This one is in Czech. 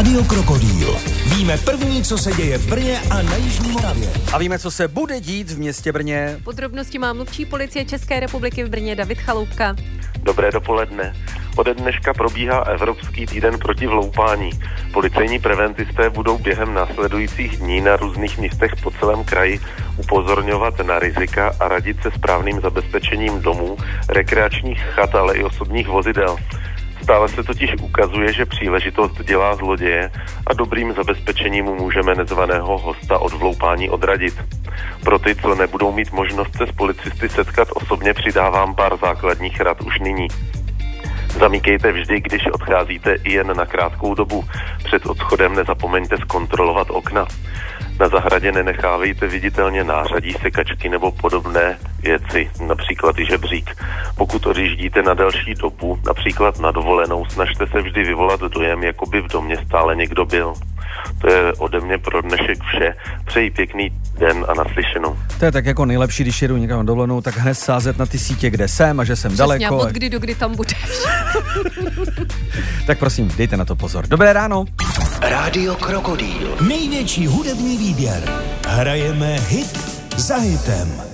Rádio Krokodýl. Víme první, co se děje v Brně a na Jižní Moravě. A víme, co se bude dít v městě Brně. Podrobnosti má mluvčí policie České republiky v Brně David Chaloupka. Dobré dopoledne. Ode dneška probíhá Evropský týden proti vloupání. Policejní preventisté budou během následujících dní na různých místech po celém kraji upozorňovat na rizika a radit se správným zabezpečením domů, rekreačních chat, ale i osobních vozidel. Stále se totiž ukazuje, že příležitost dělá zloděje a dobrým zabezpečením můžeme nezvaného hosta od vloupání odradit. Pro ty, co nebudou mít možnost se s policisty setkat osobně, přidávám pár základních rad už nyní. Zamykejte vždy, když odcházíte, i jen na krátkou dobu. Před odchodem nezapomeňte zkontrolovat okna. Na zahradě nenechávejte viditelně nářadí, sekačky nebo podobné věci, například i žebřík. Pokud odjíždíte na delší dobu, například na dovolenou, snažte se vždy vyvolat dojem, jako by v domě stále někdo byl. To je ode mě pro dnešek vše. Přeji pěkný den a naslyšenou. To je tak jako nejlepší, když jedu někam na dovolenou, tak hned sázet na ty sítě, kde jsem a že jsem Přesně, daleko. od kdy do kdy tam budeš. Tak prosím, dejte na to pozor. Dobré ráno. Rádio Krokodýl. Největší hudební výběr. Hrajeme hit za hitem.